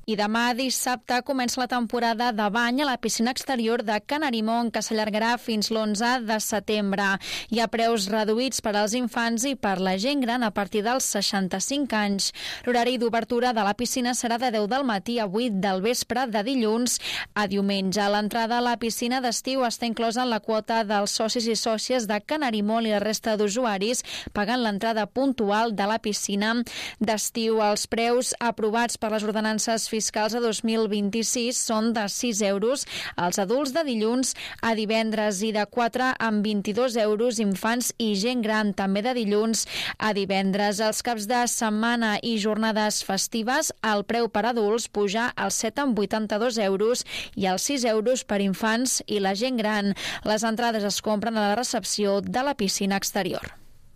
I demà dissabte comença la temporada de bany a la piscina exterior de Can Arimon, que s'allargarà fins l'11 de setembre. Hi ha preus reduïts per als infants i per la gent gran a partir dels 65 anys. L'horari d'obertura de la piscina serà de 10 del matí a 8 del vespre de dilluns a diumenge. L'entrada a la piscina d'estiu està inclosa en la quota dels socis i sòcies de Can Arimon i la resta d'usuaris pagant l'entrada puntual de la piscina d'estiu. Els preus aprovats per les ordenances fiscals a 2026 són de 6 euros als adults de dilluns a divendres i de 4 amb 22 euros infants i gent gran, també de dilluns a divendres. Els caps de setmana i jornades festives, el preu per adults puja als 7 amb 82 euros i als 6 euros per infants i la gent gran. Les entrades es compren a la recepció de la piscina exterior.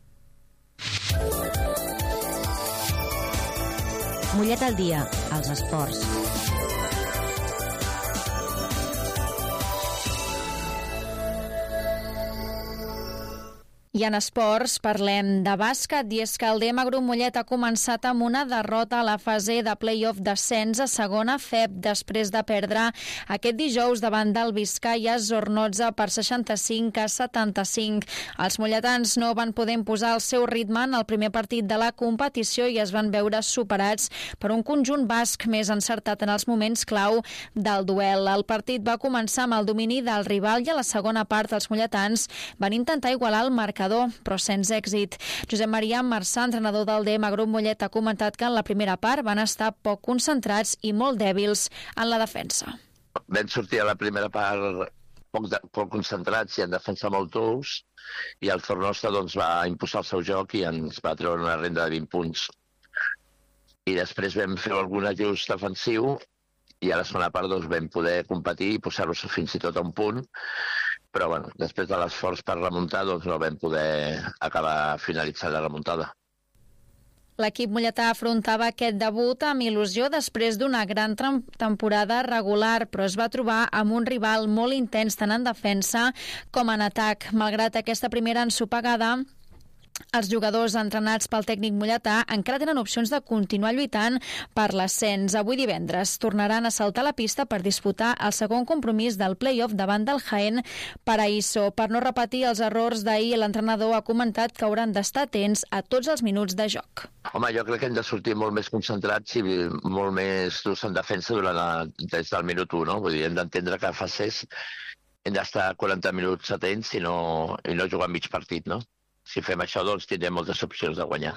Mollet al dia, als esports. I en esports parlem de bàsquet, i és que el DM Grup Mollet ha començat amb una derrota a la fase de play-off d'ascens a segona FEB després de perdre aquest dijous davant del Vizcaya Zornoza per 65-75. Els molletans no van poder imposar el seu ritme en el primer partit de la competició i es van veure superats per un conjunt basc més encertat en els moments clau del duel. El partit va començar amb el domini del rival i a la segona part els molletans van intentar igualar el marcador, però sense èxit. Josep Maria Marçà, entrenador del DM Grup Mollet, ha comentat que en la primera part van estar poc concentrats i molt dèbils en la defensa. Vam sortir a la primera part poc concentrats i en defensa molt tous, i el Zornoza va imposar el seu joc i ens va treure una renda de 20 punts. I després vam fer algun ajust defensiu i a la segona part vam poder competir i posar-nos fins i tot a un punt, però després de l'esforç per remuntar no vam poder acabar finalitzant la remuntada. L'equip molletà afrontava aquest debut amb il·lusió després d'una gran temporada regular, però es va trobar amb un rival molt intens tant en defensa com en atac. Malgrat aquesta primera ensopegada, els jugadors entrenats pel tècnic molletà encara tenen opcions de continuar lluitant per l'ascens. Avui divendres tornaran a saltar la pista per disputar el segon compromís del play-off davant del Jaén Paraíso. Per no repetir els errors d'ahir, l'entrenador ha comentat que hauran d'estar atents a tots els minuts de joc. Home, jo crec que hem de sortir molt més concentrats i molt més durs en defensa des del minut 1, no? Vull dir, hem d'entendre que a fases hem d'estar 40 minuts atents i no jugar mig partit, no? Si fem això, tindrem moltes opcions de guanyar.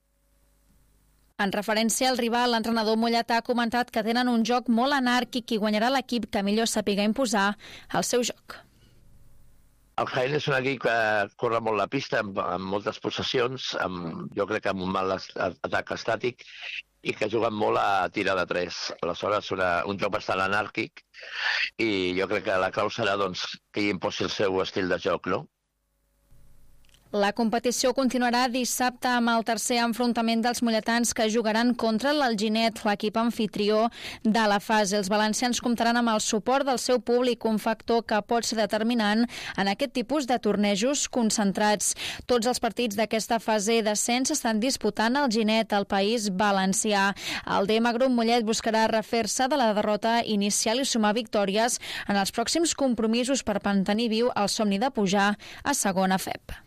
En referència al rival, l'entrenador molletà ha comentat que tenen un joc molt anàrquic i guanyarà l'equip que millor sàpiga imposar el seu joc. El Jaén és un equip que corre molt la pista, amb moltes possessions, jo crec que amb un mal atac estàtic, i que juguen molt a tirar de 3. Aleshores, un joc bastant anàrquic, i jo crec que la clau serà que hi imposi el seu estil de joc, no? La competició continuarà dissabte amb el tercer enfrontament dels molletans, que jugaran contra l'Alginet, l'equip anfitrió de la fase. Els valencians comptaran amb el suport del seu públic, un factor que pot ser determinant en aquest tipus de tornejos concentrats. Tots els partits d'aquesta fase d'ascens estan disputant al Alginet, al País Valencià. El DM Grup Mollet buscarà refer-se de la derrota inicial i sumar victòries en els pròxims compromisos per mantenir viu el somni de pujar a segona FEB.